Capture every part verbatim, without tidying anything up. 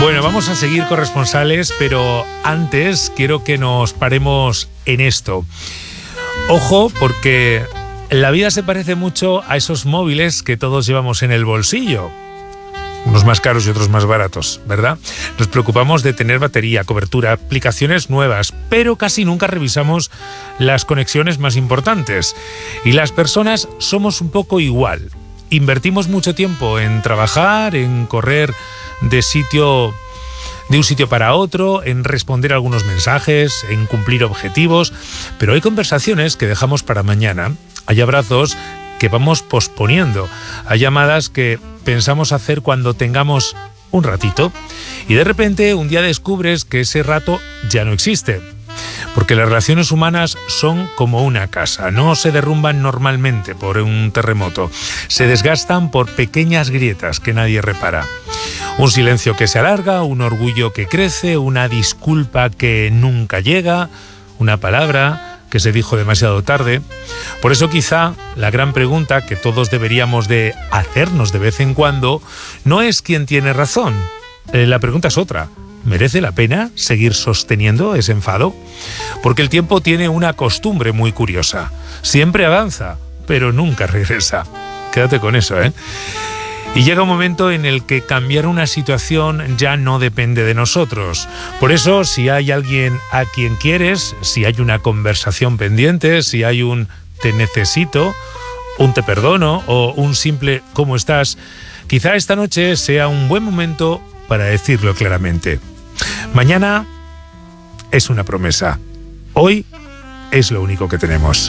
Bueno, vamos a seguir corresponsales, pero antes quiero que nos paremos en esto. Ojo, porque la vida se parece mucho a esos móviles que todos llevamos en el bolsillo. Unos más caros y otros más baratos, ¿verdad? Nos preocupamos de tener batería, cobertura, aplicaciones nuevas, pero casi nunca revisamos las conexiones más importantes. Y las personas somos un poco igual. Invertimos mucho tiempo en trabajar, en correr de sitio, de un sitio para otro, en responder algunos mensajes, en cumplir objetivos, pero hay conversaciones que dejamos para mañana. Hay abrazos que vamos posponiendo. Hay llamadas que pensamos hacer cuando tengamos un ratito y de repente un día descubres que ese rato ya no existe. Porque las relaciones humanas son como una casa, no se derrumban normalmente por un terremoto, se desgastan por pequeñas grietas que nadie repara. Un silencio que se alarga, un orgullo que crece, una disculpa que nunca llega, una palabra que se dijo demasiado tarde. Por eso quizá la gran pregunta que todos deberíamos de hacernos de vez en cuando no es quién tiene razón. Eh, la pregunta es otra. ¿Merece la pena seguir sosteniendo ese enfado? Porque el tiempo tiene una costumbre muy curiosa. Siempre avanza, pero nunca regresa. Quédate con eso, ¿eh? Y llega un momento en el que cambiar una situación ya no depende de nosotros. Por eso, si hay alguien a quien quieres, si hay una conversación pendiente, si hay un te necesito, un te perdono o un simple ¿cómo estás?, quizá esta noche sea un buen momento para decirlo claramente. Mañana es una promesa. Hoy es lo único que tenemos.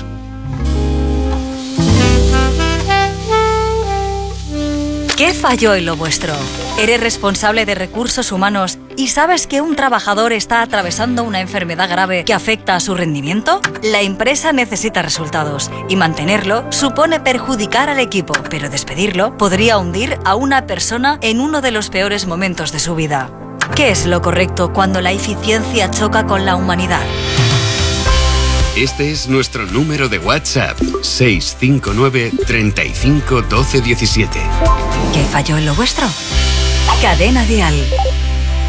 ¿Qué falló en lo vuestro? ¿Eres responsable de recursos humanos y sabes que un trabajador está atravesando una enfermedad grave que afecta a su rendimiento? La empresa necesita resultados y mantenerlo supone perjudicar al equipo, pero despedirlo podría hundir a una persona en uno de los peores momentos de su vida. ¿Qué es lo correcto cuando la eficiencia choca con la humanidad? Este es nuestro número de WhatsApp, seis cinco nueve, treinta y cinco, doce, diecisiete. ¿Qué falló en lo vuestro? Cadena Dial.